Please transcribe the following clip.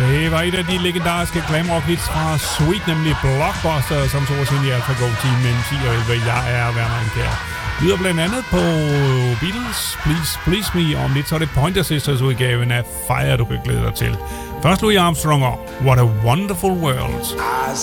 Det var et af de legendariske glamrock hits fra Sweet, nemlig Blockbuster, som så var sin i AlphaGo Team mellem 10 og 11. Jeg er Werner Enkær. Lyder blandt andet på Beatles, Please Me, og om lidt så er det Pointer Sisters udgaven af Fire, du kan glæde dig til. Først Louis Armstrong og What a Wonderful World. I